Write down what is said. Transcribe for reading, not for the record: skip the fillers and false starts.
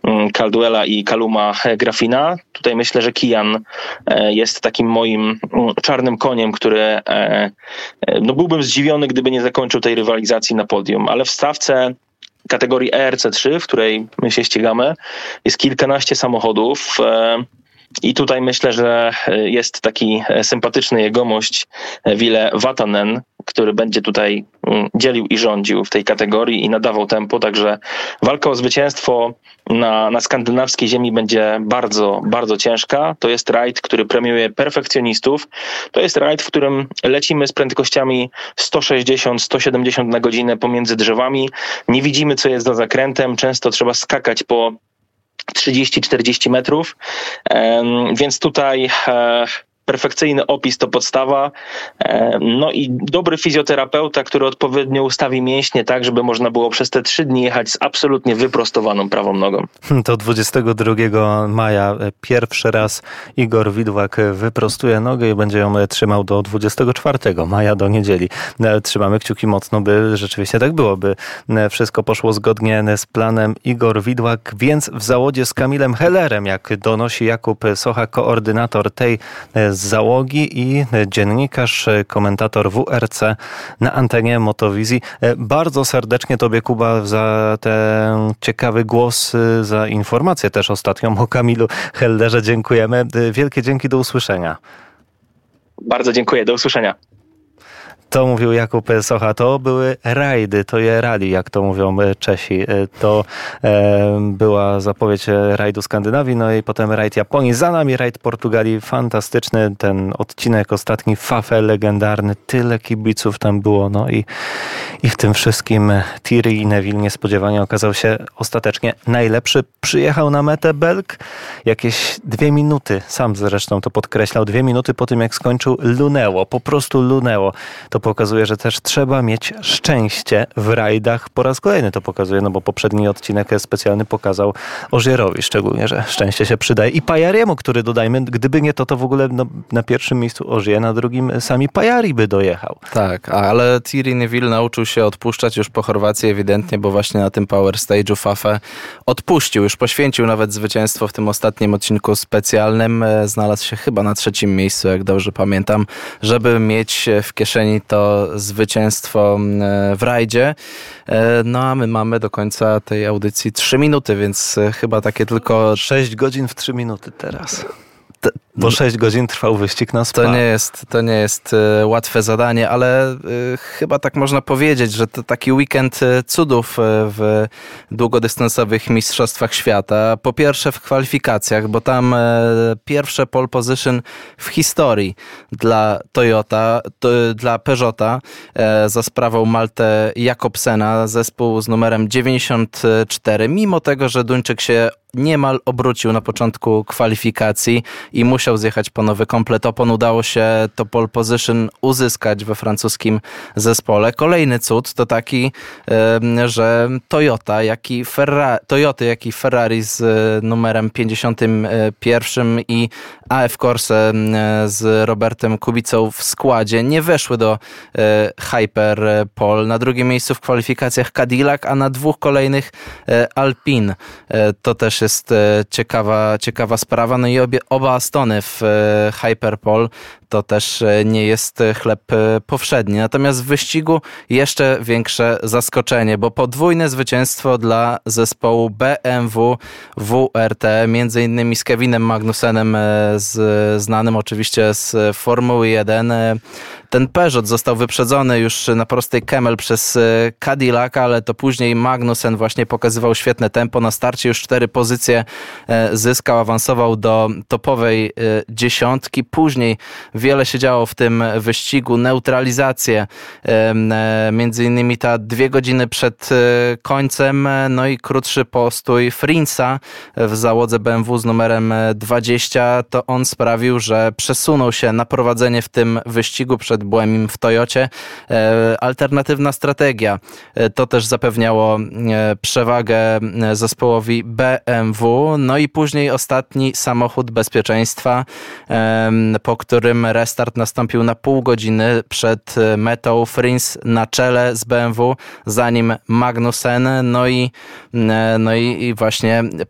Caldwella i Calluma Graffina. Tutaj myślę, że Kijan jest takim moim czarnym koniem, który byłbym zdziwiony, gdyby nie zakończył tej rywalizacji na podium, ale w stawce kategorii ERC3, w której my się ścigamy, jest kilkanaście samochodów i tutaj myślę, że jest taki sympatyczny jegomość Ville Vatanen, który będzie tutaj dzielił i rządził w tej kategorii i nadawał tempo, także walka o zwycięstwo na skandynawskiej ziemi będzie bardzo, bardzo ciężka. To jest rajd, który premiuje perfekcjonistów. To jest rajd, w którym lecimy z prędkościami 160-170 na godzinę pomiędzy drzewami. Nie widzimy, co jest za zakrętem. Często trzeba skakać po 30-40 metrów, więc tutaj perfekcyjny opis to podstawa, no i dobry fizjoterapeuta, który odpowiednio ustawi mięśnie tak, żeby można było przez te 3 dni jechać z absolutnie wyprostowaną prawą nogą. To 22 maja pierwszy raz Igor Widłak wyprostuje nogę i będzie ją trzymał do 24 maja, do niedzieli. Trzymamy kciuki mocno, by rzeczywiście tak było, by wszystko poszło zgodnie z planem. Igor Widłak, więc w załodzie z Kamilem Hellerem, jak donosi Jakub Socha, koordynator tej załogi i dziennikarz, komentator WRC na antenie Motowizji. Bardzo serdecznie Tobie, Kuba, za ten ciekawy głos, za informację też ostatnią o Kamilu Hellerze dziękujemy. Wielkie dzięki, do usłyszenia. Bardzo dziękuję, do usłyszenia. To mówił Jakub Socha. To były rajdy, to je rally, jak to mówią Czesi. To była zapowiedź rajdu Skandynawii, no i potem rajd Japonii. Za nami rajd Portugalii. Fantastyczny ten odcinek ostatni, Fafe legendarny. Tyle kibiców tam było. No i w tym wszystkim Thierry Neuville niespodziewanie okazał się ostatecznie najlepszy. Przyjechał na metę Belg. Jakieś 2 minuty, sam zresztą to podkreślał, 2 minuty po tym, jak skończył, lunęło. Po prostu lunęło. To pokazuje, że też trzeba mieć szczęście w rajdach. Po raz kolejny to pokazuje, no bo poprzedni odcinek specjalny pokazał Ogierowi szczególnie, że szczęście się przydaje. I Pajariemu, który, dodajmy, gdyby nie to w ogóle na pierwszym miejscu Ogier, na drugim sami Pajari by dojechał. Tak, ale Thierry Neuville nauczył się odpuszczać już po Chorwacji ewidentnie, bo właśnie na tym Power Stage'u Fafe odpuścił, już poświęcił nawet zwycięstwo w tym ostatnim odcinku specjalnym. Znalazł się chyba na 3. miejscu, jak dobrze pamiętam, żeby mieć w kieszeni to zwycięstwo w rajdzie. No a my mamy do końca tej audycji 3 minuty, więc chyba takie tylko 6 godzin w 3 minuty teraz. Bo 6 godzin trwał wyścig na Spa. To nie jest łatwe zadanie, ale chyba tak można powiedzieć, że to taki weekend cudów w długodystansowych mistrzostwach świata. Po pierwsze w kwalifikacjach, bo tam pierwsze pole position w historii dla dla Peugeota za sprawą Malte Jakobsena, zespół z numerem 94. Mimo tego, że Duńczyk się niemal obrócił na początku kwalifikacji i musiał zjechać po nowy komplet opon. Udało się to pole position uzyskać we francuskim zespole. Kolejny cud to taki, że Toyoty, jak i Ferrari z numerem 51 i AF Corse z Robertem Kubicą w składzie nie weszły do Hyperpole. Na drugim miejscu w kwalifikacjach Cadillac, a na 2 kolejnych Alpine. To też jest ciekawa sprawa. No i oba Astony w Hyperpole to też nie jest chleb powszedni. Natomiast w wyścigu jeszcze większe zaskoczenie, bo podwójne zwycięstwo dla zespołu BMW WRT, między innymi z Kevinem Magnusenem, znanym oczywiście z Formuły 1. Ten Peugeot został wyprzedzony już na prostej Kemmel przez Cadillac, ale to później Magnussen właśnie pokazywał świetne tempo. Na starcie już 4 pozycje zyskał, awansował do topowej 10. Później wiele się działo w tym wyścigu. Neutralizacje, między innymi ta 2 godziny przed końcem, no i krótszy postój Frinsa w załodze BMW z numerem 20. To on sprawił, że przesunął się na prowadzenie w tym wyścigu przed Buemim w Toyocie. Alternatywna strategia. To też zapewniało przewagę zespołowi BMW. No i później ostatni samochód bezpieczeństwa, po którym restart nastąpił na pół godziny przed metą. Frins na czele z BMW, za nim Magnussen. No i właśnie